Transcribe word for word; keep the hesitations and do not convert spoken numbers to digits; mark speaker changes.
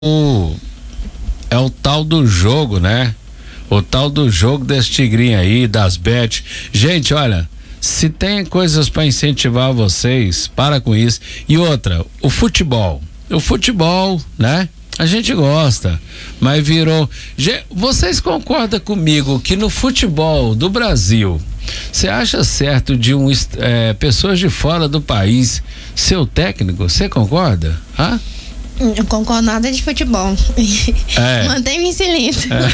Speaker 1: o é o tal do jogo, né? O tal do jogo desse tigrinho aí, das bet. Gente, olha, se tem coisas para incentivar vocês, para com isso. E outra, o futebol. O futebol, né? A gente gosta, mas virou. Vocês concordam comigo que no futebol do Brasil, você acha certo de um é, pessoas de fora do país ser o técnico? Você concorda? Hã?
Speaker 2: Não concordo nada de futebol.
Speaker 1: É.
Speaker 2: Mantém-me em silêncio.
Speaker 1: É.